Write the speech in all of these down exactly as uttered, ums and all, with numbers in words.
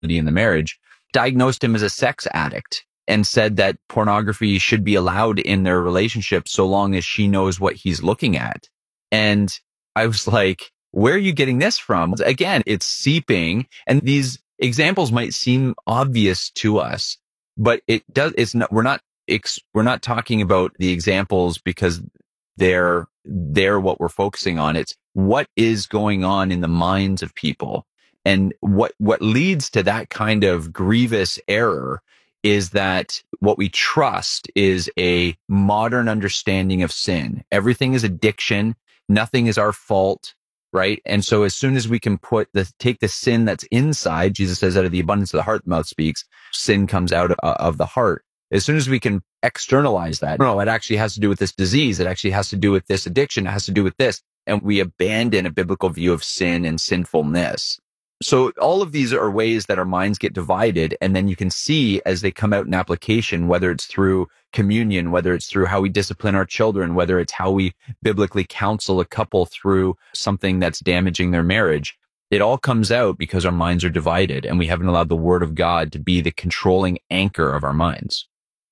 in the marriage, diagnosed him as a sex addict and said that pornography should be allowed in their relationship so long as she knows what he's looking at. And I was like, where are you getting this from? Again, it's seeping, and these examples might seem obvious to us, but it does, it's not, we're not, we're not talking about the examples because they're, they're what we're focusing on. It's what is going on in the minds of people. And what, what leads to that kind of grievous error is that what we trust is a modern understanding of sin. Everything is addiction. Nothing is our fault, right? And so as soon as we can put the, take the sin that's inside, Jesus says, out of the abundance of the heart, the mouth speaks, sin comes out of, of the heart. As soon as we can externalize that, no, it actually has to do with this disease. It actually has to do with this addiction. It has to do with this. And we abandon a biblical view of sin and sinfulness. So all of these are ways that our minds get divided. And then you can see as they come out in application, whether it's through communion, whether it's through how we discipline our children, whether it's how we biblically counsel a couple through something that's damaging their marriage. It all comes out because our minds are divided and we haven't allowed the word of God to be the controlling anchor of our minds.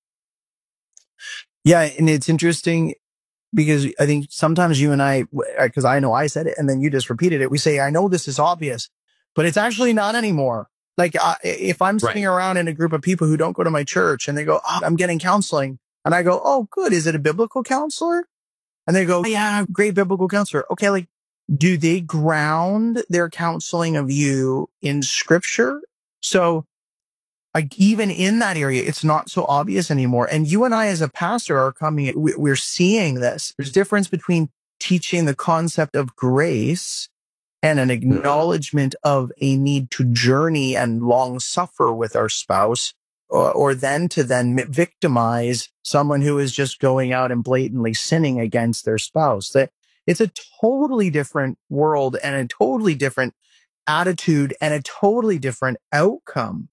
Yeah. And it's interesting because I think sometimes you and I, because I know I said it and then you just repeated it. We say, I know this is obvious, but it's actually not anymore. Like uh, if I'm sitting right. around in a group of people who don't go to my church and they go, oh, I'm getting counseling. And I go, oh, good. Is it a biblical counselor? And they go, yeah, great biblical counselor. Okay. Like, do they ground their counseling of you in scripture? So like even in that area, it's not so obvious anymore. And you and I as a pastor are coming, we're seeing this. There's a difference between teaching the concept of grace and an acknowledgement of a need to journey and long suffer with our spouse, or, or then to then victimize someone who is just going out and blatantly sinning against their spouse. That it's a totally different world and a totally different attitude and a totally different outcome.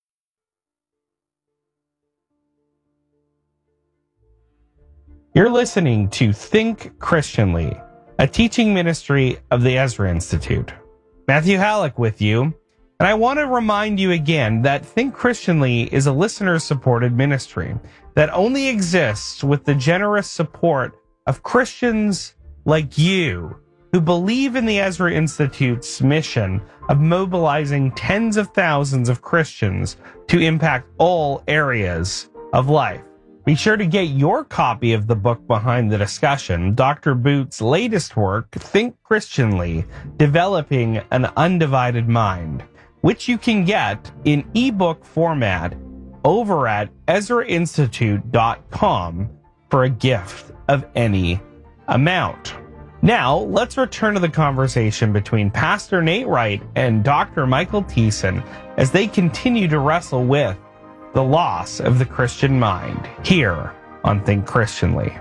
You're listening to Think Christianly, a teaching ministry of the Ezra Institute. Matthew Halleck with you, and I want to remind you again that Think Christianly is a listener-supported ministry that only exists with the generous support of Christians like you who believe in the Ezra Institute's mission of mobilizing tens of thousands of Christians to impact all areas of life. Be sure to get your copy of the book behind the discussion, Doctor Boot's latest work, Think Christianly, Developing an Undivided Mind, which you can get in ebook format over at ezra institute dot com for a gift of any amount. Now, let's return to the conversation between Pastor Nate Wright and Doctor Michael Thiessen as they continue to wrestle with the loss of the Christian mind here on Think Christianly.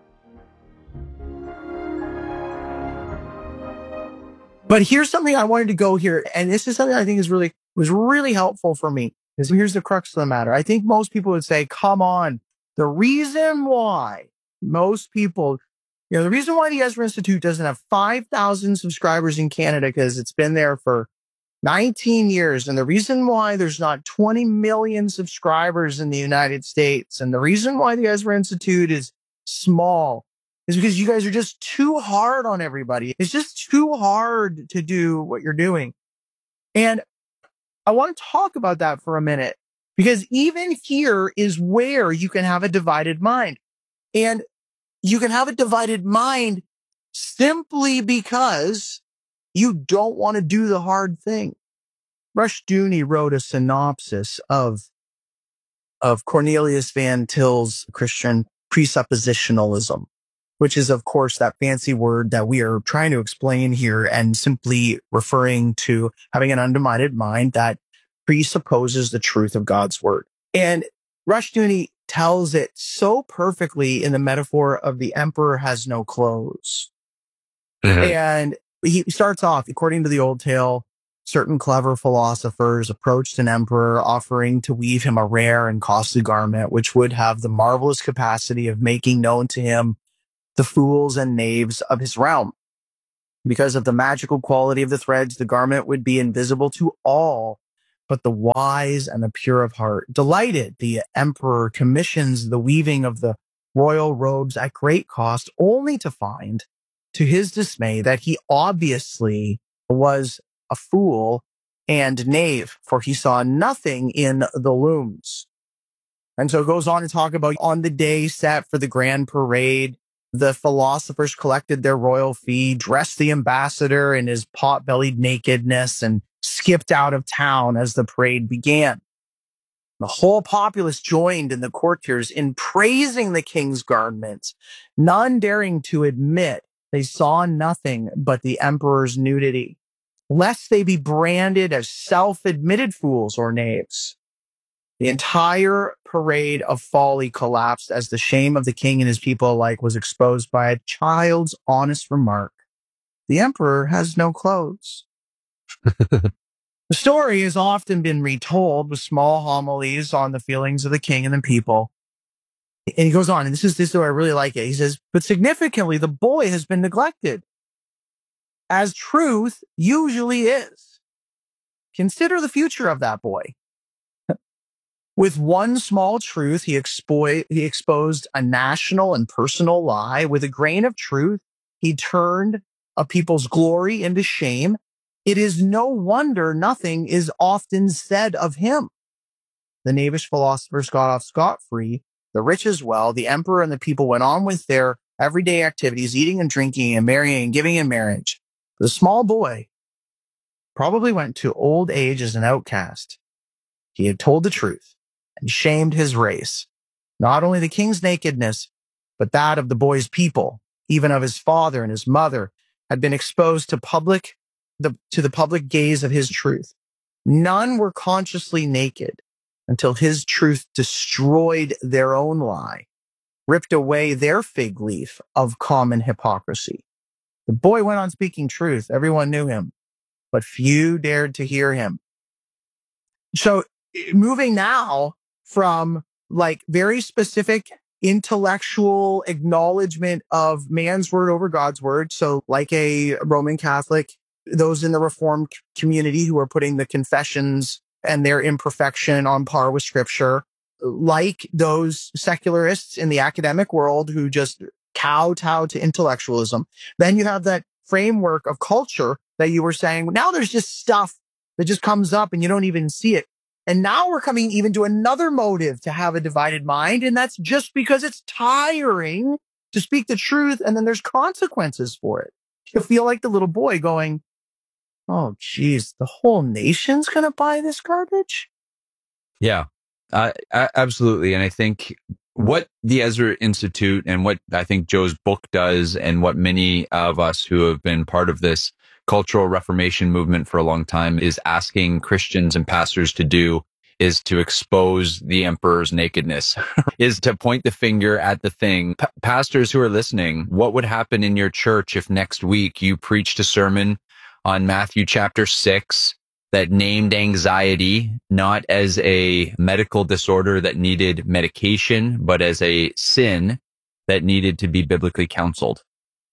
But here's something I wanted to go here, and this is something I think is really was really helpful for me. Is here's the crux of the matter. I think most people would say, "Come on, the reason why most people, you know, the reason why the Ezra Institute doesn't have five thousand subscribers in Canada because it's been there for nineteen years. And the reason why there's not twenty million subscribers in the United States. And the reason why the Ezra Institute is small is because you guys are just too hard on everybody. It's just too hard to do what you're doing." And I want to talk about that for a minute, because even here is where you can have a divided mind. And you can have a divided mind simply because you don't want to do the hard thing. Rushdoony wrote a synopsis of, of Cornelius Van Til's Christian presuppositionalism, which is, of course, that fancy word that we are trying to explain here and simply referring to having an undivided mind that presupposes the truth of God's word. And Rushdoony tells it so perfectly in the metaphor of the emperor has no clothes. Mm-hmm. And he starts off, according to the old tale, certain clever philosophers approached an emperor offering to weave him a rare and costly garment, which would have the marvelous capacity of making known to him the fools and knaves of his realm. Because of the magical quality of the threads, the garment would be invisible to all, but the wise and the pure of heart. Delighted, the emperor commissions the weaving of the royal robes at great cost, only to find, to his dismay, that he obviously was a fool and knave, for he saw nothing in the looms. And so it goes on to talk about on the day set for the grand parade, the philosophers collected their royal fee, dressed the ambassador in his pot-bellied nakedness, and skipped out of town as the parade began. The whole populace joined in the courtiers in praising the king's garments, none daring to admit they saw nothing but the emperor's nudity, lest they be branded as self-admitted fools or knaves. The entire parade of folly collapsed as the shame of the king and his people alike was exposed by a child's honest remark. The emperor has no clothes. The story has often been retold with small homilies on the feelings of the king and the people. And he goes on, and this is, this is where I really like it. He says, but significantly, the boy has been neglected, as truth usually is. Consider the future of that boy. With one small truth, he, expo- he exposed a national and personal lie. With a grain of truth, he turned a people's glory into shame. It is no wonder nothing is often said of him. The knavish philosophers got off scot-free, the rich as well. The emperor and the people went on with their everyday activities, eating and drinking and marrying and giving in marriage. The small boy probably went to old age as an outcast. He had told the truth and shamed his race, not only the king's nakedness, but that of the boy's people, even of his father and his mother, had been exposed to public, the, to the public gaze of his truth. None were consciously naked until his truth destroyed their own lie, ripped away their fig leaf of common hypocrisy. The boy went on speaking truth. Everyone knew him, but few dared to hear him. So moving now from like very specific intellectual acknowledgement of man's word over God's word. So like a Roman Catholic, those in the Reformed community who are putting the confessions and their imperfection on par with scripture, like those secularists in the academic world who just kowtow to intellectualism. Then you have that framework of culture that you were saying. Now there's just stuff that just comes up and you don't even see it. And now we're coming even to another motive to have a divided mind. And that's just because it's tiring to speak the truth. And then there's consequences for it. You feel like the little boy going, oh, geez, the whole nation's going to buy this garbage? Yeah, uh, absolutely. And I think what the Ezra Institute and what I think Joe's book does, and what many of us who have been part of this cultural reformation movement for a long time is asking Christians and pastors to do, is to expose the emperor's nakedness, is to point the finger at the thing. P- pastors who are listening, what would happen in your church if next week you preached a sermon on Matthew chapter six that named anxiety not as a medical disorder that needed medication, but as a sin that needed to be biblically counseled?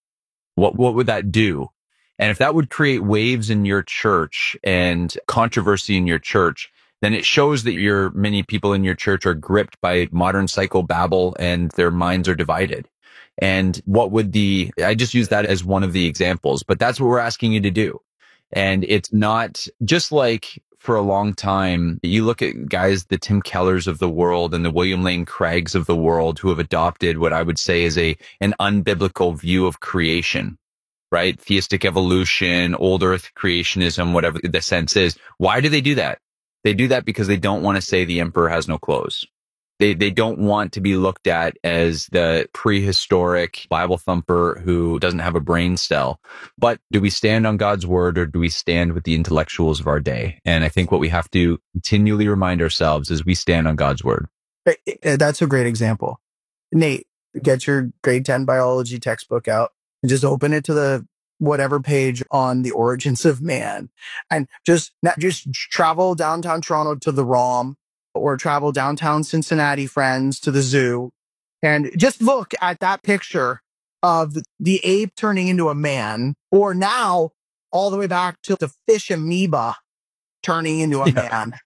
What, what would that do? And if that would create waves in your church and controversy in your church, then it shows that your many people in your church are gripped by modern psychobabble and their minds are divided. And what would the, I just use that as one of the examples, but that's what we're asking you to do. And it's not just like for a long time, you look at guys, the Tim Kellers of the world and the William Lane Craigs of the world who have adopted what I would say is a, an unbiblical view of creation. Right? Theistic evolution, old earth creationism, whatever the sense is. Why do they do that? They do that because they don't want to say the emperor has no clothes. They they don't want to be looked at as the prehistoric Bible thumper who doesn't have a brain cell. But do we stand on God's word, or do we stand with the intellectuals of our day? And I think what we have to continually remind ourselves is we stand on God's word. That's a great example. Nate, get your grade ten biology textbook out and just open it to the whatever page on the origins of man, and just not just travel downtown Toronto to the ROM, or travel downtown Cincinnati, friends, to the zoo, and just look at that picture of the ape turning into a man, or now all the way back to the fish amoeba turning into a yeah. man.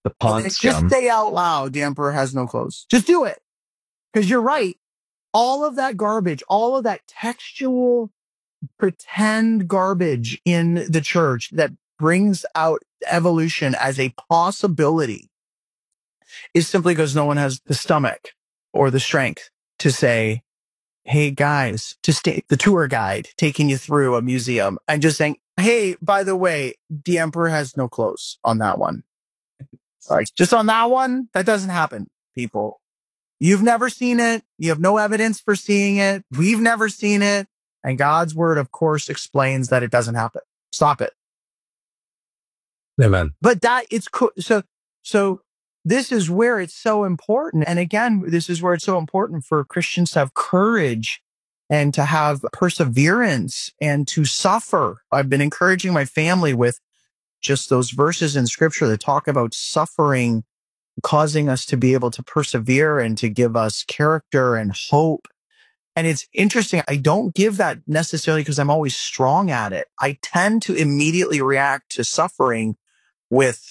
The pond Just scum. say out loud, the emperor has no clothes. Just do it. Because you're right. All of that garbage, all of that textual pretend garbage in the church that brings out evolution as a possibility is simply because no one has the stomach or the strength to say, hey guys, just take the tour guide taking you through a museum and just saying, hey, by the way, the emperor has no clothes on that one. All right, just on that one, that doesn't happen, people. You've never seen it. You have no evidence for seeing it. We've never seen it. And God's word, of course, explains that it doesn't happen. Stop it. Amen. But that it's co- so, so this is where it's so important. And again, this is where it's so important for Christians to have courage and to have perseverance and to suffer. I've been encouraging my family with just those verses in scripture that talk about suffering, causing us to be able to persevere and to give us character and hope. And it's interesting. I don't give that necessarily because I'm always strong at it. I tend to immediately react to suffering with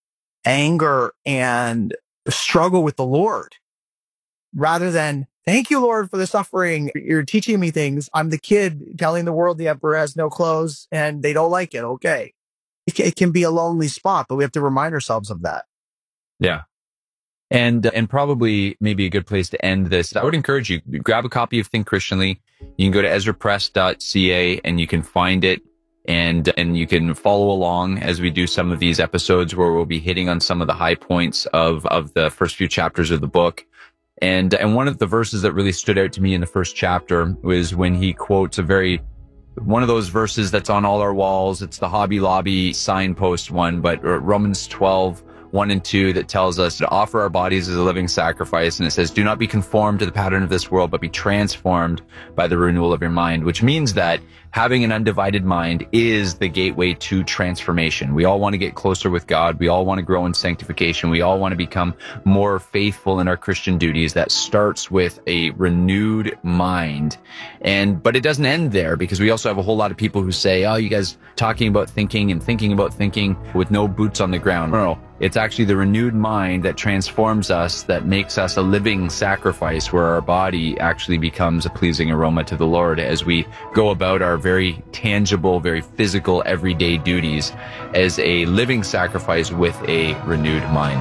anger and struggle with the Lord rather than, thank you, Lord, for the suffering. You're teaching me things. I'm the kid telling the world the emperor has no clothes and they don't like it. Okay. It can be a lonely spot, but we have to remind ourselves of that. Yeah. And, and probably maybe a good place to end this. I would encourage you, grab a copy of Think Christianly. You can go to ezra press dot c a and you can find it, and, and you can follow along as we do some of these episodes where we'll be hitting on some of the high points of, of the first few chapters of the book. And, and one of the verses that really stood out to me in the first chapter was when he quotes a very, one of those verses that's on all our walls. It's the Hobby Lobby signpost one, but Romans twelve, one and two, that tells us to offer our bodies as a living sacrifice. And it says, do not be conformed to the pattern of this world, but be transformed by the renewal of your mind, which means that having an undivided mind is the gateway to transformation. We all want to get closer with God. We all want to grow in sanctification. We all want to become more faithful in our Christian duties. That starts with a renewed mind. And, but it doesn't end there, because we also have a whole lot of people who say, oh, you guys talking about thinking and thinking about thinking with no boots on the ground. No, no. It's actually the renewed mind that transforms us, that makes us a living sacrifice, where our body actually becomes a pleasing aroma to the Lord as we go about our very tangible, very physical, everyday duties as a living sacrifice with a renewed mind.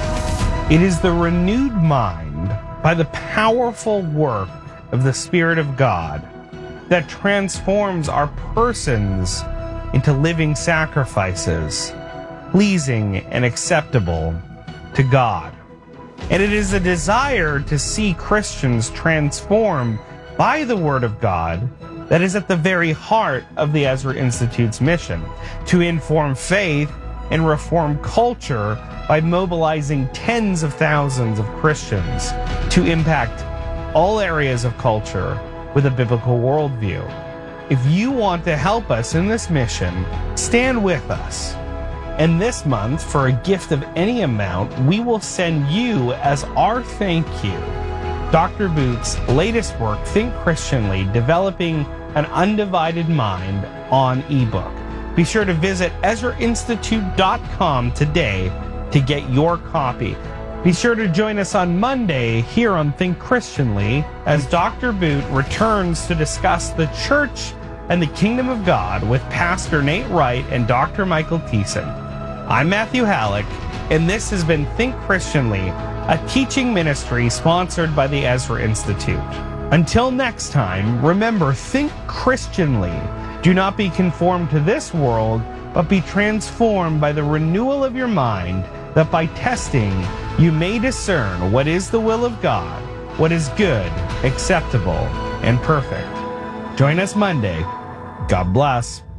It is the renewed mind by the powerful work of the Spirit of God that transforms our persons into living sacrifices, pleasing and acceptable to God. And it is a desire to see Christians transformed by the Word of God that is at the very heart of the Ezra Institute's mission, to inform faith and reform culture by mobilizing tens of thousands of Christians to impact all areas of culture with a biblical worldview. If you want to help us in this mission, stand with us. And this month, for a gift of any amount, we will send you, as our thank you, Doctor Boot's latest work, Think Christianly, Developing an Undivided Mind, on ebook. Be sure to visit ezra institute dot com today to get your copy. Be sure to join us on Monday here on Think Christianly as Doctor Boot returns to discuss the church and the kingdom of God with Pastor Nate Wright and Doctor Michael Thiessen. I'm Matthew Halleck, and this has been Think Christianly, a teaching ministry sponsored by the Ezra Institute. Until next time, remember, think Christianly. Do not be conformed to this world, but be transformed by the renewal of your mind, that by testing you may discern what is the will of God, what is good, acceptable, and perfect. Join us Monday. God bless.